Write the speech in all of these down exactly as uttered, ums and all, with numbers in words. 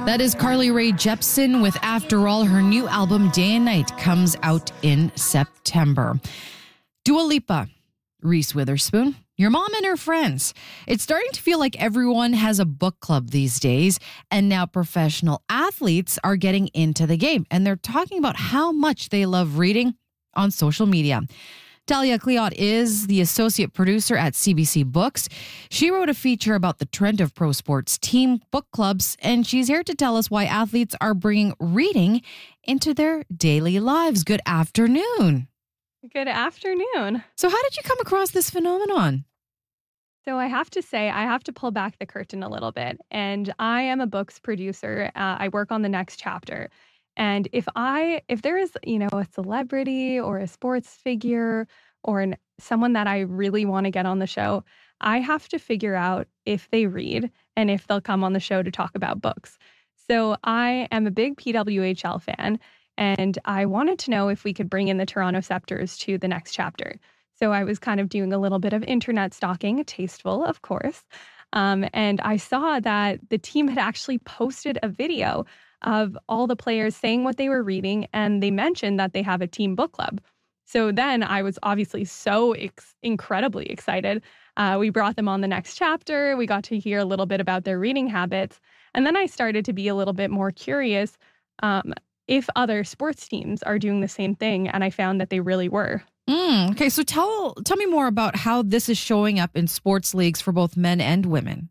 That is Carly Rae Jepsen with After All. Her new album, Day and Night, comes out in September. Dua Lipa, Reese Witherspoon, your mom and her friends. It's starting to feel like everyone has a book club these days, and now professional athletes are getting into the game, and they're talking about how much they love reading on social media. Talia Cleot is the associate producer at C B C Books. She wrote a feature about the trend of pro sports team book clubs, and she's here to tell us why athletes are bringing reading into their daily lives. Good afternoon. Good afternoon. So how did you come across this phenomenon? So I have to say, I have to pull back the curtain a little bit. And I am a books producer. Uh, I work on the next chapter. And if I, if there is, you know, a celebrity or a sports figure or an, someone that I really want to get on the show, I have to figure out if they read and if they'll come on the show to talk about books. So I am a big P W H L fan, and I wanted to know if we could bring in the Toronto Scepters to the next chapter. So I was kind of doing a little bit of internet stalking, tasteful, of course. Um, and I saw that the team had actually posted a video of all the players saying what they were reading, and they mentioned that they have a team book club. So then I was obviously so ex- incredibly excited. Uh, we brought them on the next chapter. We got to hear a little bit about their reading habits. And then I started to be a little bit more curious um, if other sports teams are doing the same thing. And I found that they really were. Mm, okay, so tell tell me more about how this is showing up in sports leagues for both men and women.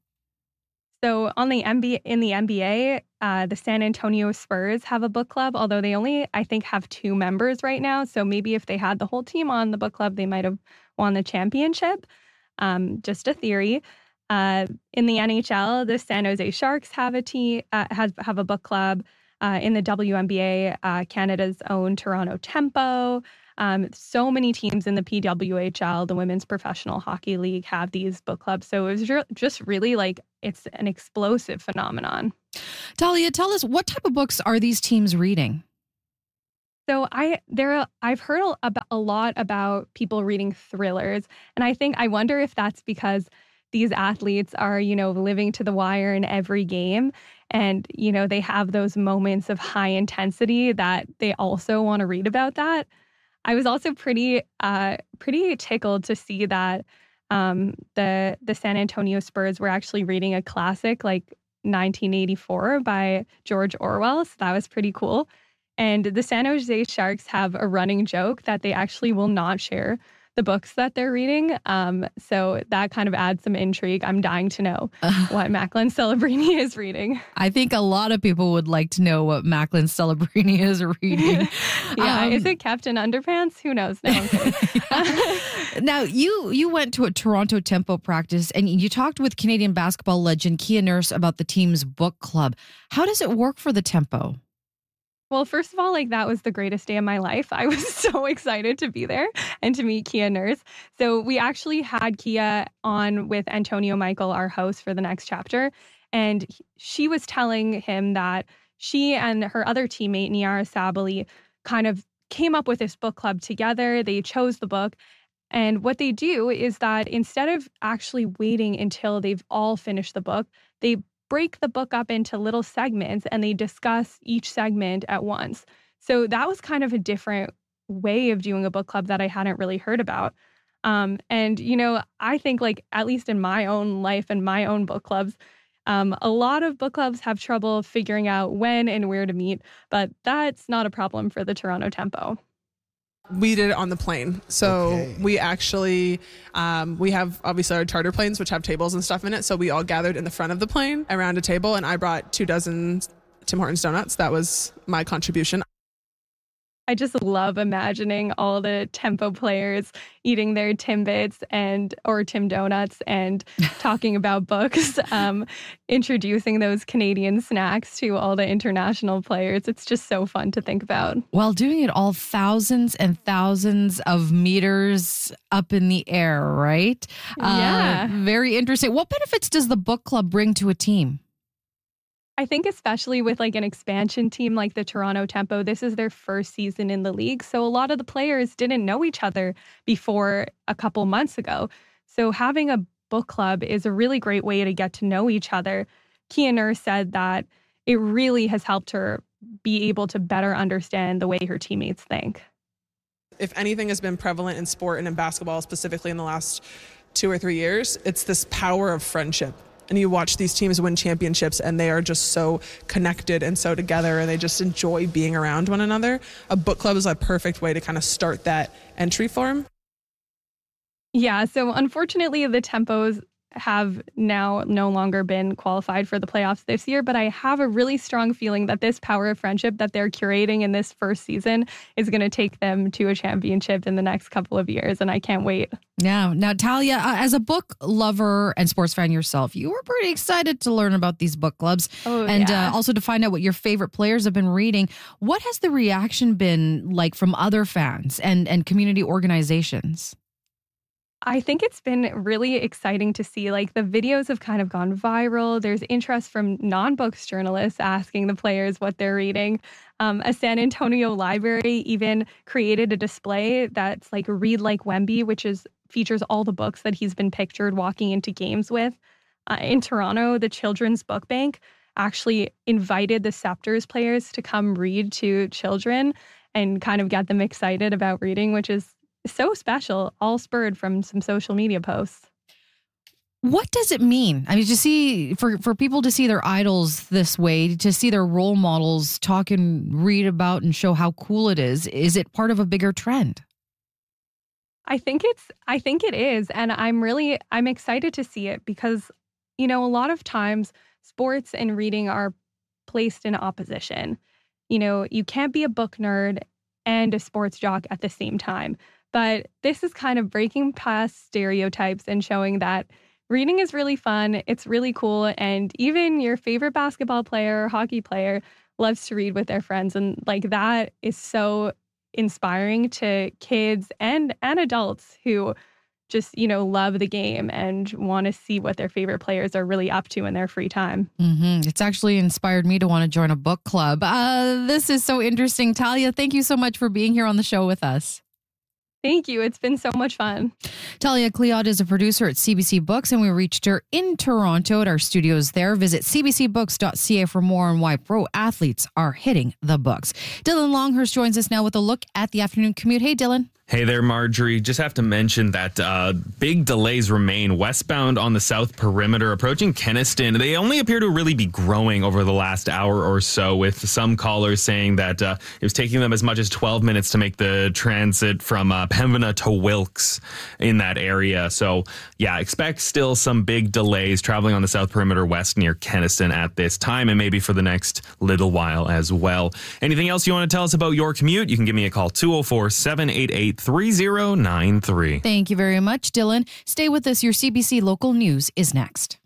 So on the N B A, in the N B A, uh, the San Antonio Spurs have a book club, although they only, I think, have two members right now. So maybe if they had the whole team on the book club, they might have won the championship. Um, just a theory. Uh, in the N H L, the San Jose Sharks have a team, uh, has have a book club. Uh, in the W N B A, uh, Canada's own Toronto Tempo. Um, so many teams in the P W H L, the Women's Professional Hockey League, have these book clubs. So it was re- just really like it's an explosive phenomenon. Talia, tell us, what type of books are these teams reading? So I there I've heard a, about, a lot about people reading thrillers, and I think I wonder if that's because these athletes are, you know, living to the wire in every game, and you know they have those moments of high intensity that they also want to read about that. I was also pretty uh, pretty tickled to see that um, the the San Antonio Spurs were actually reading a classic like nineteen eighty-four by George Orwell. So that was pretty cool. And the San Jose Sharks have a running joke that they actually will not share the books that they're reading. Um, so that kind of adds some intrigue. I'm dying to know uh, what Macklin Celebrini is reading. I think a lot of people would like to know what Macklin Celebrini is reading. yeah, um, is it Captain Underpants? Who knows? No, now, you you went to a Toronto Tempo practice and you talked with Canadian basketball legend Kia Nurse about the team's book club. How does it work for the Tempo? Well, first of all, like that was the greatest day of my life. I was so excited to be there and to meet Kia Nurse. So we actually had Kia on with Antonio Michael, our host for the next chapter. And she was telling him that she and her other teammate, Niara Sabali, kind of came up with this book club together. They chose the book. And what they do is that instead of actually waiting until they've all finished the book, they break the book up into little segments and they discuss each segment at once. So that was kind of a different way of doing a book club that I hadn't really heard about. Um, and, you know, I think like, at least in my own life and my own book clubs, um, a lot of book clubs have trouble figuring out when and where to meet, but that's not a problem for the Toronto Tempo. We did it on the plane. So Okay. we actually, um, we have obviously our charter planes, which have tables and stuff in it. So we all gathered in the front of the plane around a table, and I brought two dozen Tim Hortons donuts. That was my contribution. I just love imagining all the Tempo players eating their Timbits and or Tim Donuts and talking about books, um, introducing those Canadian snacks to all the international players. It's just so fun to think about. While doing it all thousands and thousands of meters up in the air, right? Yeah. Uh, very interesting. What benefits does the book club bring to a team? I think especially with like an expansion team like the Toronto Tempo, this is their first season in the league. So a lot of the players didn't know each other before a couple months ago. So having a book club is a really great way to get to know each other. Kia Nurse said that it really has helped her be able to better understand the way her teammates think. If anything has been prevalent in sport and in basketball, specifically in the last two or three years, it's this power of friendship. And you watch these teams win championships and they are just so connected and so together and they just enjoy being around one another. A book club is a perfect way to kind of start that entry form. Yeah, so unfortunately, the Tempos have now no longer been qualified for the playoffs this year, but I have a really strong feeling that this power of friendship that they're curating in this first season is going to take them to a championship in the next couple of years, and I can't wait. Yeah. Now, Talia, uh, as a book lover and sports fan yourself, you were pretty excited to learn about these book clubs oh, and yeah. uh, also to find out what your favorite players have been reading. What has the reaction been like from other fans and, and community organizations? I think it's been really exciting to see. Like, the videos have kind of gone viral. There's interest from non-books journalists asking the players what they're reading. Um, a San Antonio library even created a display that's like Read Like Wemby, which is features all the books that he's been pictured walking into games with. Uh, in Toronto, the Children's Book Bank actually invited the Scepters players to come read to children and kind of get them excited about reading, which is so special, all spurred from some social media posts. What does it mean? I mean, to see, for, for people to see their idols this way, to see their role models talk and read about and show how cool it is, is it part of a bigger trend? I think it's, I think it is. And I'm really, I'm excited to see it because, you know, a lot of times sports and reading are placed in opposition. You know, you can't be a book nerd and a sports jock at the same time. But this is kind of breaking past stereotypes and showing that reading is really fun. It's really cool. And even your favorite basketball player or hockey player loves to read with their friends. And like, that is so inspiring to kids and, and adults who just, you know, love the game and want to see what their favorite players are really up to in their free time. Mm-hmm. It's actually inspired me to want to join a book club. Uh, this is so interesting. Talia, thank you so much for being here on the show with us. Thank you. It's been so much fun. Talia Cleod is a producer at C B C Books, and we reached her in Toronto at our studios there. Visit c b c books dot c a for more on why pro athletes are hitting the books. Dylan Longhurst joins us now with a look at the afternoon commute. Hey, Dylan. Hey there, Marjorie. Just have to mention that uh, big delays remain westbound on the South Perimeter approaching Kenaston. They only appear to really be growing over the last hour or so, with some callers saying that uh, it was taking them as much as twelve minutes to make the transit from uh, Pembina to Wilkes in that area. So, yeah, expect still some big delays traveling on the South Perimeter west near Kenaston at this time, and maybe for the next little while as well. Anything else you want to tell us about your commute? You can give me a call, two oh four, seven eight eight, three oh nine three. Thank you very much, Dylan. Stay with us. Your C B C Local News is next.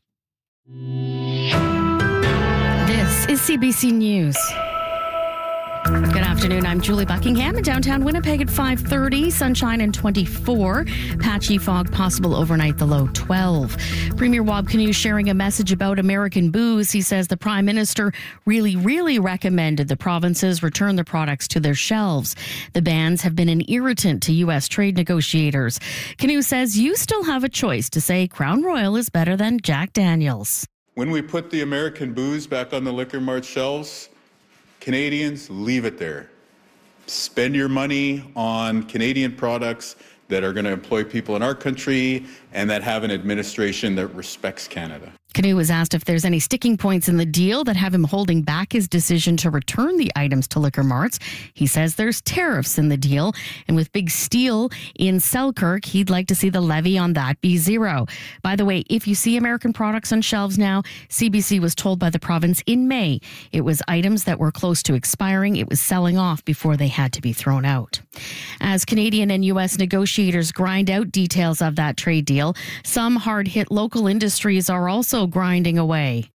This is C B C News. Good afternoon. I'm Julie Buckingham in downtown Winnipeg at five thirty. Sunshine and twenty-four. Patchy fog possible overnight, the low twelve. Premier Wab Kinew sharing a message about American booze. He says the Prime Minister really, really recommended the provinces return the products to their shelves. The bans have been an irritant to U S trade negotiators. Kinew says you still have a choice to say Crown Royal is better than Jack Daniels. When we put the American booze back on the Liquor Mart shelves, Canadians, leave it there. Spend your money on Canadian products that are going to employ people in our country and that have an administration that respects Canada. Kinew was asked if there's any sticking points in the deal that have him holding back his decision to return the items to liquor marts. He says there's tariffs in the deal, and with big steel in Selkirk, he'd like to see the levy on that be zero. By the way, if you see American products on shelves now, C B C was told by the province in May it was items that were close to expiring. It was selling off before they had to be thrown out. As Canadian and U S negotiators grind out details of that trade deal, some hard-hit local industries are also grinding away.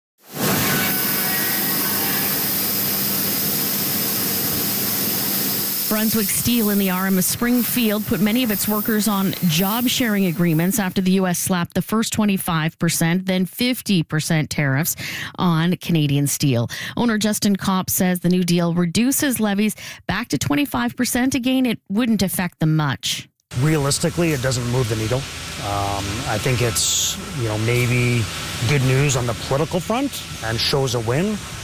Brunswick Steel in the R M of Springfield put many of its workers on job-sharing agreements after the U S slapped the first twenty-five percent, then fifty percent tariffs on Canadian steel. Owner Justin Kopp says the new deal reduces levies back to twenty-five percent. Again, it wouldn't affect them much. Realistically, it doesn't move the needle. Um, I think it's, you know, maybe good news on the political front and shows a win.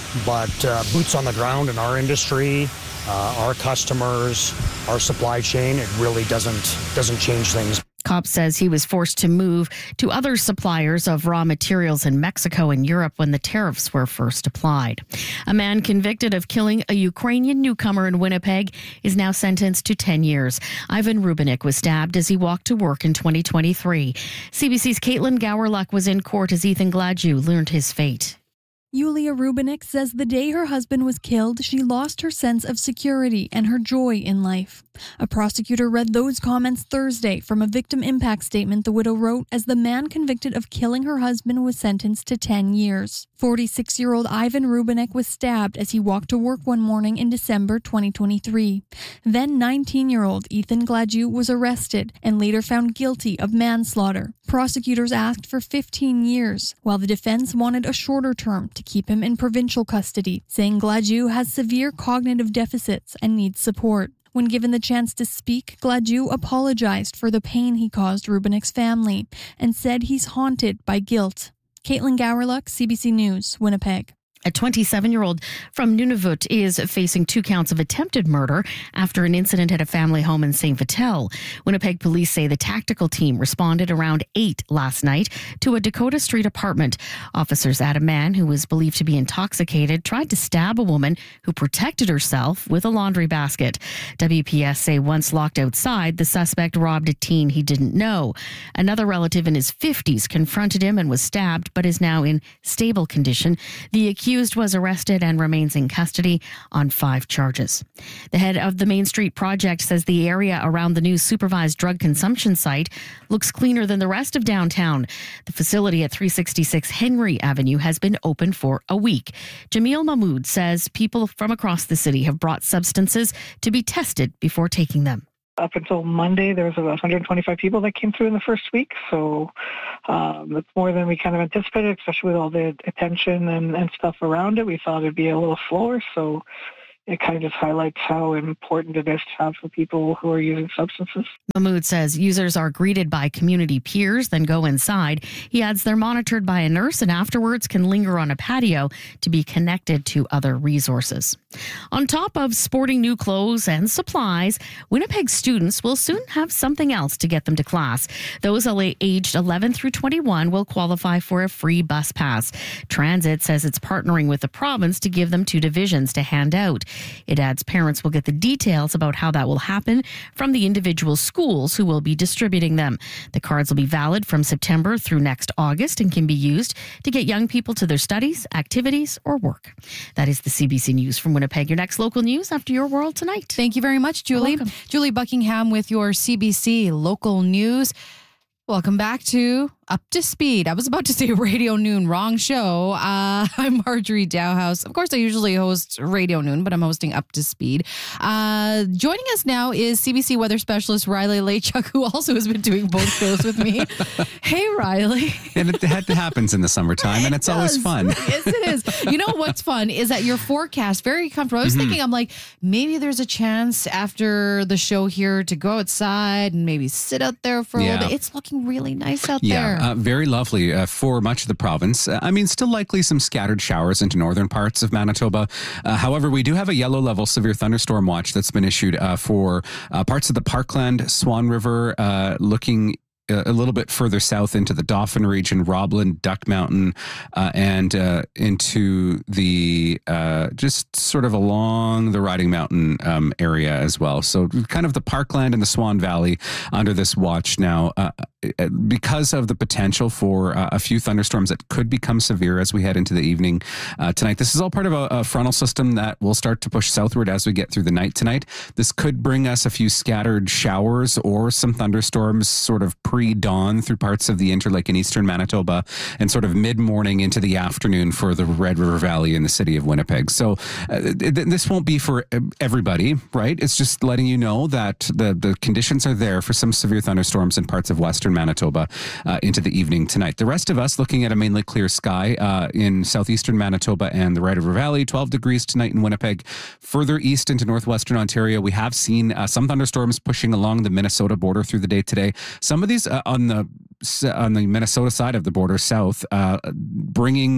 but uh, boots on the ground in our industry, uh, our customers, our supply chain, it really doesn't doesn't change things. Kopp says he was forced to move to other suppliers of raw materials in Mexico and Europe when the tariffs were first applied. A man convicted of killing a Ukrainian newcomer in Winnipeg is now sentenced to ten years. Ivan Rubinek was stabbed as he walked to work in twenty twenty-three. C B C's Caitlin Gowerluck was in court as Ethan Gladue learned his fate. Yulia Rubinek says the day her husband was killed, she lost her sense of security and her joy in life. A prosecutor read those comments Thursday from a victim impact statement the widow wrote as the man convicted of killing her husband was sentenced to ten years. forty-six-year-old Ivan Rubinek was stabbed as he walked to work one morning in December twenty twenty-three. Then nineteen-year-old Ethan Gladue was arrested and later found guilty of manslaughter. Prosecutors asked for fifteen years, while the defense wanted a shorter term to keep him in provincial custody, saying Gladue has severe cognitive deficits and needs support. When given the chance to speak, Gladue apologized for the pain he caused Rubinek's family and said he's haunted by guilt. Caitlin Gowerluck, C B C News, Winnipeg. A twenty-seven-year-old from Nunavut is facing two counts of attempted murder after an incident at a family home in Saint Vital. Winnipeg police say the tactical team responded around eight last night to a Dakota Street apartment. Officers at a man who was believed to be intoxicated tried to stab a woman who protected herself with a laundry basket. W P S say once locked outside, the suspect robbed a teen he didn't know. Another relative in his fifties confronted him and was stabbed, but is now in stable condition. The accused was arrested and remains in custody on five charges. The head of the Main Street Project says the area around the new supervised drug consumption site looks cleaner than the rest of downtown. The facility at three sixty-six Henry Avenue has been open for a week. Jamil Mahmood says people from across the city have brought substances to be tested before taking them. Up until Monday, there was about one hundred twenty-five people that came through in the first week. So um, that's more than we kind of anticipated, especially with all the attention and, and stuff around it. We thought it'd be a little slower. So it kind of just highlights how important it is to have for people who are using substances. Mahmood says users are greeted by community peers, then go inside. He adds they're monitored by a nurse and afterwards can linger on a patio to be connected to other resources. On top of sporting new clothes and supplies, Winnipeg students will soon have something else to get them to class. Those aged eleven through twenty-one will qualify for a free bus pass. Transit says it's partnering with the province to give them two divisions to hand out. It adds parents will get the details about how that will happen from the individual schools who will be distributing them. The cards will be valid from September through next August and can be used to get young people to their studies, activities, or work. That is the C B C News from Winnipeg. Your next local news after your World Tonight. Thank you very much, Julie. Julie Buckingham with your C B C local news. Welcome back to Up to Speed. I was about to say Radio Noon, wrong show. Uh, I'm Marjorie Dowhouse. Of course, I usually host Radio Noon, but I'm hosting Up to Speed. Uh, joining us now is C B C weather specialist Riley Lachuk, who also has been doing both shows with me. Hey, Riley. And it happens in the summertime, and it's it always fun. Yes, it is. You know what's fun is that your forecast, very comfortable. I was mm-hmm. thinking, I'm like, maybe there's a chance after the show here to go outside and maybe sit out there for a yeah. little bit. It's looking really nice out yeah, there. Uh, very lovely uh, for much of the province. Uh, I mean, still likely some scattered showers into northern parts of Manitoba. Uh, however, we do have a yellow level severe thunderstorm watch that's been issued uh, for uh, parts of the Parkland, Swan River, uh, looking a little bit further south into the Dauphin region, Roblin, Duck Mountain, uh, and uh, into the uh, just sort of along the Riding Mountain um, area as well. So kind of the Parkland and the Swan Valley under this watch now uh, because of the potential for uh, a few thunderstorms that could become severe as we head into the evening uh, tonight. This is all part of a, a frontal system that will start to push southward as we get through the night tonight. This could bring us a few scattered showers or some thunderstorms sort of pre-dawn through parts of the Interlake and eastern Manitoba and sort of mid-morning into the afternoon for the Red River Valley in the city of Winnipeg. So uh, th- this won't be for everybody, right? It's just letting you know that the, the conditions are there for some severe thunderstorms in parts of western Manitoba uh, into the evening tonight. The rest of us looking at a mainly clear sky uh, in southeastern Manitoba and the Red River Valley, twelve degrees tonight in Winnipeg. Further east into northwestern Ontario, we have seen uh, some thunderstorms pushing along the Minnesota border through the day today. Some of these uh, on the on the Minnesota side of the border south, uh, bringing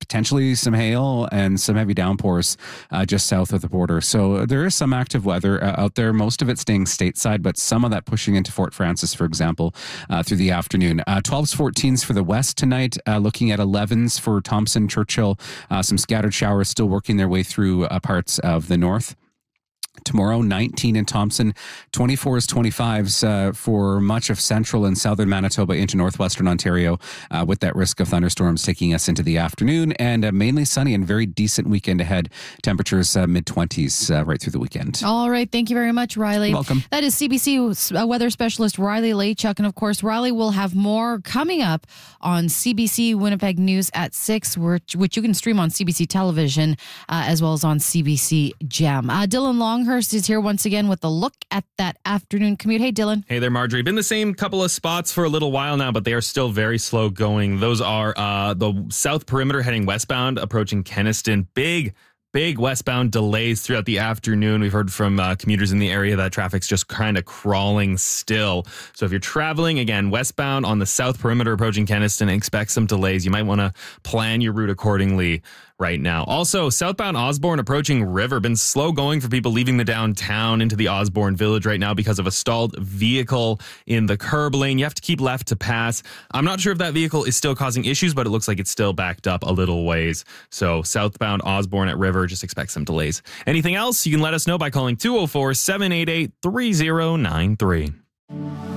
potentially some hail and some heavy downpours uh, just south of the border. So there is some active weather uh, out there, most of it staying stateside, but some of that pushing into Fort Frances, for example, uh, through the afternoon. Uh, twelves, fourteens for the west tonight, uh, looking at elevens for Thompson, Churchill, uh, some scattered showers still working their way through uh, parts of the north. Tomorrow, nineteen in Thompson, twenty-fours, twenty-fives uh, for much of central and southern Manitoba into northwestern Ontario, uh, with that risk of thunderstorms taking us into the afternoon, and uh, mainly sunny and very decent weekend ahead. Temperatures uh, mid-twenties uh, right through the weekend. All right. Thank you very much, Riley. You're welcome. That is C B C weather specialist Riley Lachuk. And of course, Riley will have more coming up on C B C Winnipeg News at six, which, which you can stream on C B C television uh, as well as on C B C Gem. Uh, Dylan Longhurst is here once again with a look at that afternoon commute. Hey, Dylan. Hey there, Marjorie. Been the same couple of spots for a little while now, but they are still very slow going. Those are uh, the South Perimeter heading westbound, approaching Kenaston. Big Big westbound delays throughout the afternoon. We've heard from uh, commuters in the area that traffic's just kind of crawling still. So if you're traveling, again, westbound on the South Perimeter approaching Kenaston, expect some delays. You might want to plan your route accordingly right now. Also, southbound Osborne approaching River. Been slow going for people leaving the downtown into the Osborne Village right now because of a stalled vehicle in the curb lane. You have to keep left to pass. I'm not sure if that vehicle is still causing issues, but it looks like it's still backed up a little ways. So southbound Osborne at River, just expect some delays. Anything else, you can let us know by calling two oh four, seven eight eight, three oh nine three.